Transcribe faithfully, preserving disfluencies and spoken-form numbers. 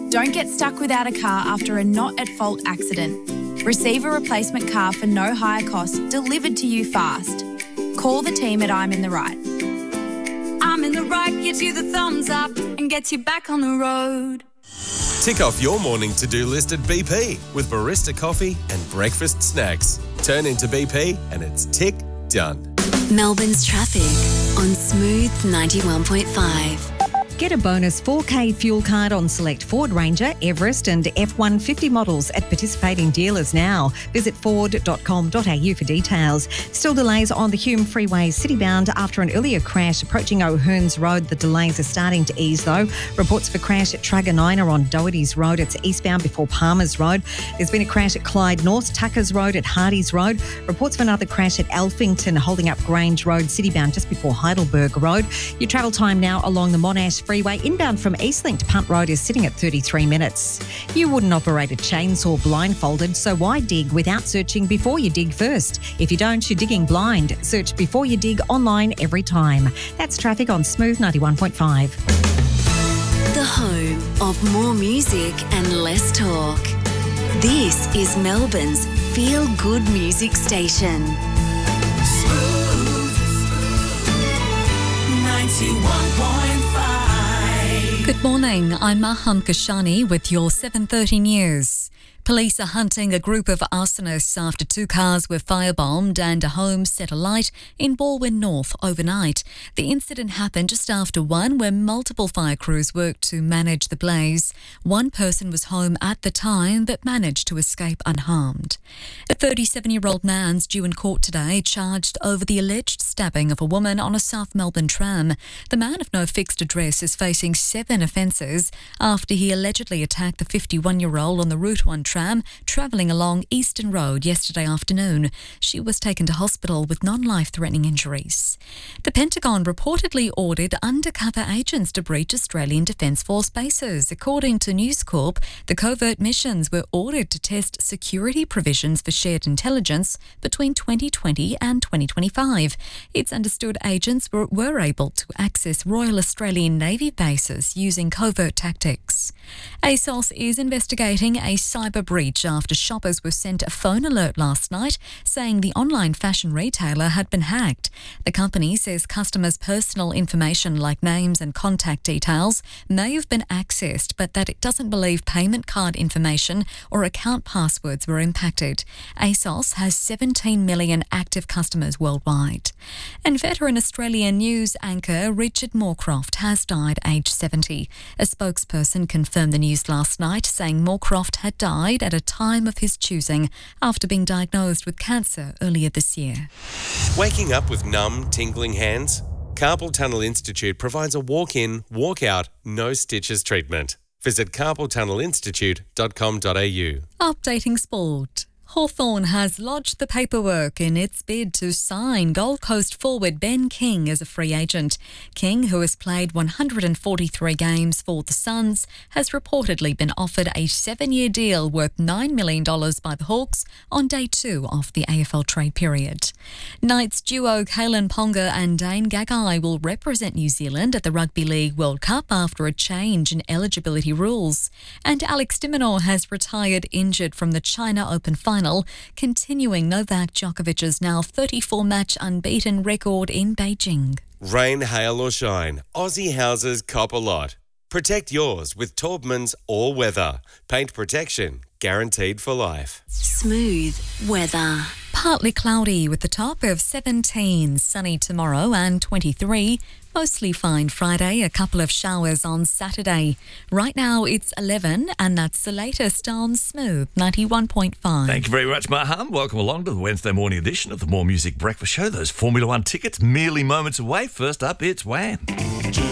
Don't get stuck without a car after a not-at-fault accident. Receive a replacement car for no higher cost delivered to you fast. Call the team at I'm in the Right. I'm in the Right gives you the thumbs up and gets you back on the road. Tick off your morning to-do list at B P with barista coffee and breakfast snacks. Turn into B P and it's tick done. Melbourne's traffic on Smooth ninety-one point five. Get a bonus four K fuel card on select Ford Ranger, Everest and F one fifty models at participating dealers now. Visit ford dot com dot a u for details. Still delays on the Hume Freeway citybound after an earlier crash approaching O'Hearns Road. The delays are starting to ease though. Reports for crash at Truganina on Doherty's Road. It's eastbound before Palmer's Road. There's been a crash at Clyde North, Tuckers Road at Hardy's Road. Reports of another crash at Alphington holding up Grange Road citybound just before Heidelberg Road. Your travel time now along the Monash Freeway inbound from Eastlink to Punt Road is sitting at thirty-three minutes. You wouldn't operate a chainsaw blindfolded, so why dig without searching before you dig first? If you don't, you're digging blind. Search before you dig online every time. That's traffic on Smooth ninety-one point five. The home of more music and less talk. This is Melbourne's feel-good music station. Smooth ninety-one point five. Good morning, I'm Maham Kashani with your seven thirty news. Police are hunting a group of arsonists after two cars were firebombed and a home set alight in Balwyn North overnight. The incident happened just after one, where multiple fire crews worked to manage the blaze. One person was home at the time but managed to escape unharmed. A thirty-seven-year-old man's due in court today, charged over the alleged stabbing of a woman on a South Melbourne tram. The man of no fixed address is facing seven offences after he allegedly attacked the fifty-one-year-old on the Route one tram travelling along Eastern Road yesterday afternoon. She was taken to hospital with non-life-threatening injuries. The Pentagon reportedly ordered undercover agents to breach Australian Defence Force bases. According to News Corp, the covert missions were ordered to test security provisions for shared intelligence between twenty twenty and twenty twenty-five. It's understood agents were, were able to access Royal Australian Navy bases using covert tactics. ASOS is investigating a cyber breach after shoppers were sent a phone alert last night saying the online fashion retailer had been hacked. The company says customers' personal information like names and contact details may have been accessed, but that it doesn't believe payment card information or account passwords were impacted. ASOS has seventeen million active customers worldwide. And veteran Australian news anchor Richard Moorcroft has died aged seventy. A spokesperson confirmed the news last night, saying Moorcroft had died at a time of his choosing after being diagnosed with cancer earlier this year. Waking up with numb, tingling hands? Carpal Tunnel Institute provides a walk-in, walk-out, no stitches treatment. Visit carpal tunnel institute dot com dot a u. Updating sport. Hawthorn has lodged the paperwork in its bid to sign Gold Coast forward Ben King as a free agent. King, who has played one hundred forty-three games for the Suns, has reportedly been offered a seven-year deal worth nine million dollars by the Hawks on day two of the A F L trade period. Knights duo Kalen Ponga and Dane Gagai will represent New Zealand at the Rugby League World Cup after a change in eligibility rules. And Alex de Minaur has retired injured from the China Open final, continuing Novak Djokovic's now thirty-four match unbeaten record in Beijing. Rain, hail or shine, Aussie houses cop a lot. Protect yours with Taubman's All Weather. Paint protection guaranteed for life. Smooth weather. Partly cloudy with the top of seventeen, sunny tomorrow and twenty-three. Mostly fine Friday, a couple of showers on Saturday. Right now it's eleven, and that's the latest on Smooth ninety-one point five. Thank you very much, Maham. Welcome along to the Wednesday morning edition of the More Music Breakfast Show. Those Formula One tickets merely moments away. First up, it's Wham!